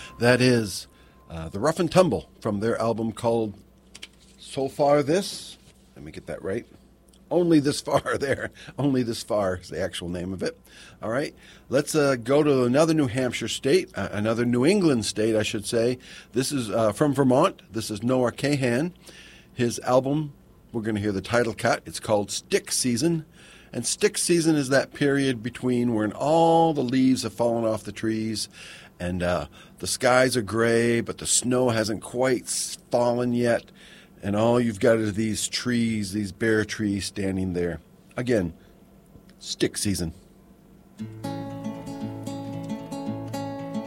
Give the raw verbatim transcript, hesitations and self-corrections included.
That is uh, the Rough and Tumble from their album called So Far This. Let me get that right. Only This Far there. Only This Far is the actual name of it. All right. Let's uh, go to another New Hampshire state, uh, another New England state, I should say. This is uh, from Vermont. This is Noah Kahan. His album, we're going to hear the title cut. It's called Stick Season. And stick season is that period between when all the leaves have fallen off the trees and uh, the skies are gray, but the snow hasn't quite fallen yet. And all you've got are these trees, these bare trees standing there. Again, stick season.